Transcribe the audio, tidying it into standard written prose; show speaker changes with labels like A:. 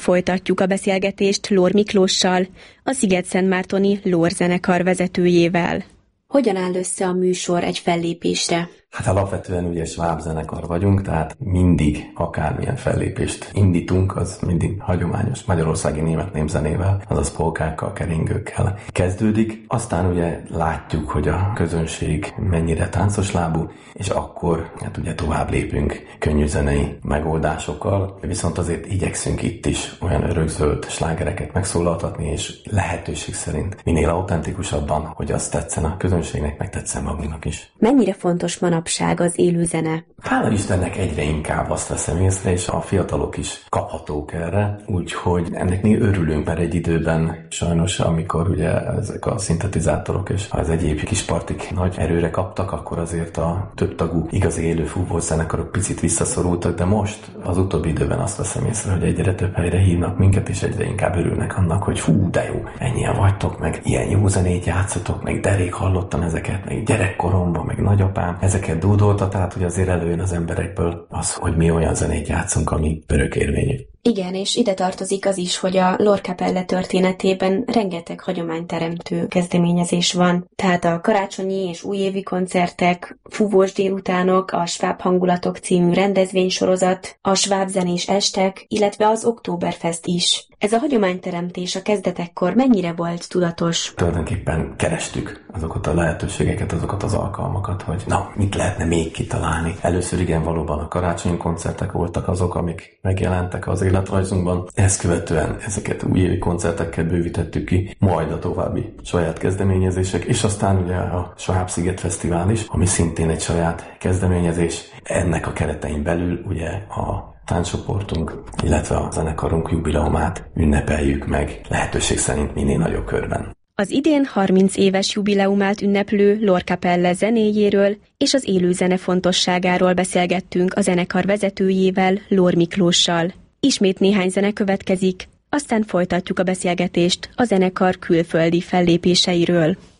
A: Folytatjuk a beszélgetést Lór Miklóssal, a Szigetszentmártoni Lór zenekar vezetőjével. Hogyan áll össze a műsor egy fellépésre?
B: Hát alapvetően ugye sváb zenekar vagyunk, tehát mindig akármilyen fellépést indítunk, az mindig hagyományos magyarországi német népzenével, azaz polkákkal, keringőkkel kezdődik. Aztán ugye látjuk, hogy a közönség mennyire táncos lábú, és akkor hát ugye tovább lépünk könnyű zenei megoldásokkal, viszont azért igyekszünk itt is olyan örökzöld slágereket megszólaltatni, és lehetőség szerint minél autentikusabban, hogy azt tetszen a közönségnek, meg tetszen magunknak is.
A: Mennyire fontos manapság az élőzene?
B: Hála Istennek egyre inkább azt veszem észre, és a fiatalok is kaphatók erre, úgyhogy ennek mi örülünk, mert egy időben sajnos, amikor ugye ezek a szintetizátorok és az egyéb kis partik nagy erőre kaptak, akkor azért a többtagú igazi élő fúvós zenekarok picit visszaszorultak, de most az utóbbi időben azt veszem észre, hogy egyre több helyre hívnak minket, és egyre inkább örülnek annak, hogy fú, de jó, ennyien vagytok, meg ilyen jó zenét játszotok, meg derék hallottam ezeket, meg gyerekkoromban, meg nagyapám, ezeket dúdolta, tehát hogy azért előjön az emberekből az, hogy mi olyan zenét játszunk, ami örökérvényű.
A: Igen, és ide tartozik az is, hogy a Lórkapelle történetében rengeteg hagyományteremtő kezdeményezés van. Tehát a karácsonyi és újévi koncertek, fúvós délutánok, a Sváb hangulatok című rendezvénysorozat, a sváb zenés estek, illetve az Oktoberfest is. Ez a hagyományteremtés a kezdetekkor mennyire volt tudatos?
B: Tulajdonképpen kerestük azokat a lehetőségeket, azokat az alkalmakat, hogy na, mit lehetne még kitalálni. Először igen, valóban a karácsonyi koncertek voltak azok, amik megjelentek az életrajzunkban. Ezt követően ezeket újévi koncertekkel bővítettük ki, majd a további saját kezdeményezések, és aztán ugye a Sváb-Sziget Fesztivál is, ami szintén egy saját kezdeményezés. Ennek a keretein belül ugye a tánccsoportunk, illetve a zenekarunk jubileumát ünnepeljük meg lehetőség szerint minél nagyobb körben.
A: Az idén 30 éves jubileumát ünneplő Lórkapelle zenéjéről és az élőzene fontosságáról beszélgettünk a zenekar vezetőjével, Lór Miklóssal. Ismét néhány zene következik, aztán folytatjuk a beszélgetést a zenekar külföldi fellépéseiről.